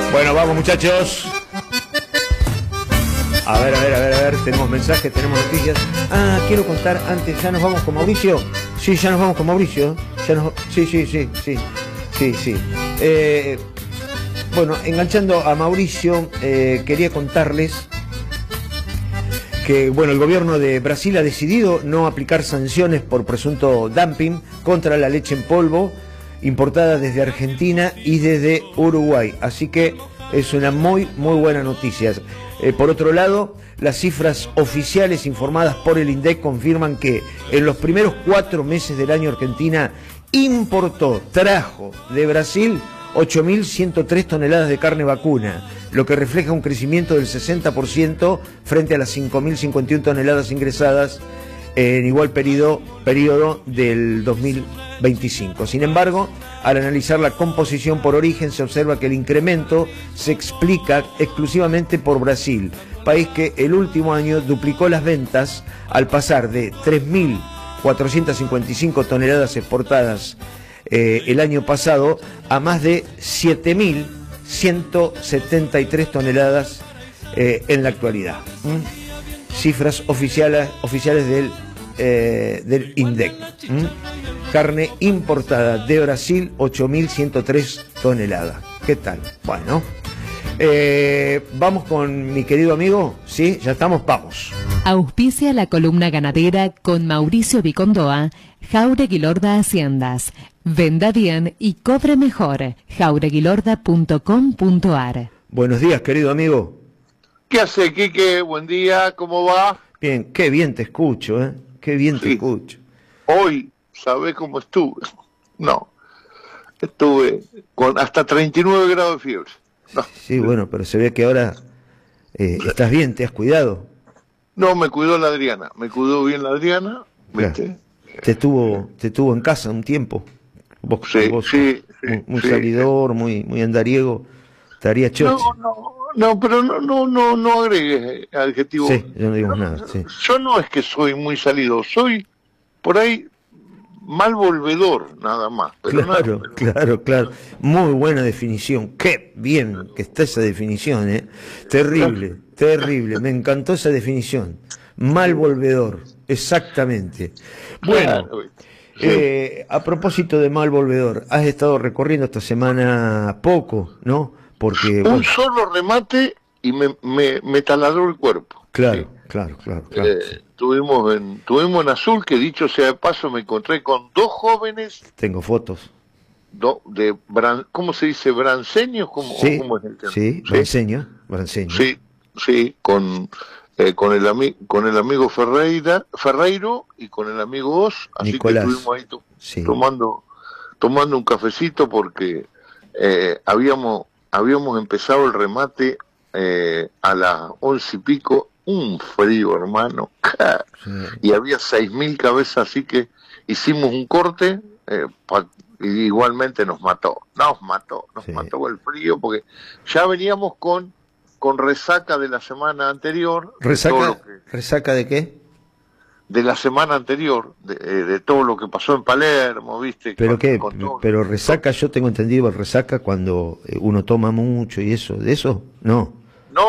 Bueno, vamos muchachos. A ver, tenemos mensajes, tenemos noticias. Quiero contar antes, ¿ya nos vamos con Mauricio? Sí, ya nos vamos con Mauricio. Sí. Bueno, enganchando a Mauricio, quería contarles que, bueno, el gobierno de Brasil ha decidido no aplicar sanciones por presunto dumping contra la leche en polvo importada desde Argentina y desde Uruguay. Así que es una muy buena noticia. Por otro lado, las cifras oficiales informadas por el INDEC confirman que en los primeros 4 meses del año Argentina trajo de Brasil 8.103 toneladas de carne vacuna, lo que refleja un crecimiento del 60% frente a las 5.051 toneladas ingresadas en igual periodo del 2025. Sin embargo, al analizar la composición por origen, se observa que el incremento se explica exclusivamente por Brasil, país que el último año duplicó las ventas al pasar de 3.455 toneladas exportadas el año pasado a más de 7.173 toneladas en la actualidad. Cifras oficiales del INDEC. Carne importada de Brasil, 8.103 toneladas. ¿Qué tal? Bueno, vamos con mi querido amigo. ¿Sí? ¿Ya estamos? Vamos. Auspicia la columna ganadera con Mauricio Vicondoa, Jáuregui Lorda Haciendas. Venda bien y cobre mejor. jaureguilorda.com.ar. Buenos días, querido amigo. ¿Qué hace, Quique? Buen día, ¿cómo va? Bien, qué bien te escucho, ¿eh? Qué bien te escucho. Hoy, ¿sabés cómo estuve? No, estuve con hasta 39 grados de fiebre. No. Sí, bueno, pero se ve que ahora estás bien, te has cuidado. No, me cuidó la Adriana, me cuidó bien la Adriana, ¿viste? Te tuvo en casa un tiempo. Vos muy salidor, muy andariego, estaría chocho. No, pero no agregues adjetivos. Sí, yo no digo nada. Sí. Yo no es que soy muy salido, soy por ahí mal volvedor, nada más. Pero claro. Muy buena definición. Qué bien que está esa definición, ¿eh? Terrible. Me encantó esa definición. Mal volvedor, exactamente. Bueno, a propósito de mal volvedor, has estado recorriendo esta semana poco, ¿no? Porque un solo remate y me taladró el cuerpo. Claro. Tuvimos en Azul, que dicho sea de paso, me encontré con 2 jóvenes. Tengo fotos. ¿Cómo se dice? ¿Branceños? ¿Cómo es el tema? Sí, branceño. Sí, con el amigo Ferreiro y con el amigo Oz. Así Nicolás. Que estuvimos ahí tomando un cafecito porque habíamos empezado el remate a las 11 y pico, un frío, hermano, y había 6.000 cabezas, así que hicimos un corte, y igualmente nos mató el frío, porque ya veníamos con resaca de la semana anterior. ¿Resaca de qué? De la semana anterior, de todo lo que pasó en Palermo, ¿viste? ¿Pero qué? Pero resaca, yo tengo entendido resaca cuando uno toma mucho y eso, ¿de eso? No.